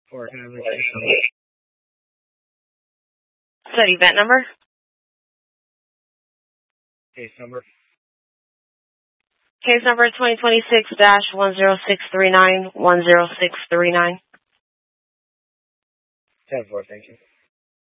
For Is that event number? case number. Case number 2026-10639, 10639. 10-4, thank you.